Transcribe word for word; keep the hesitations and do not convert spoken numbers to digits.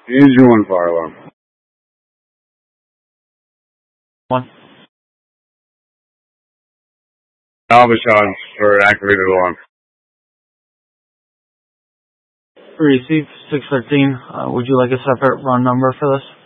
Use your one fire alarm. One. Alpha shot for activated alarm. Receive six thirteen. Uh, would you like a separate run number for this?